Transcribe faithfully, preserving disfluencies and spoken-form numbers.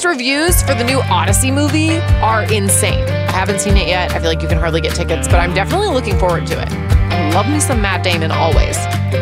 Mixed reviews for the new Odyssey movie are insane. I haven't seen it yet. I feel like you can hardly get tickets, but I'm definitely looking forward to it. I love me some Matt Damon always.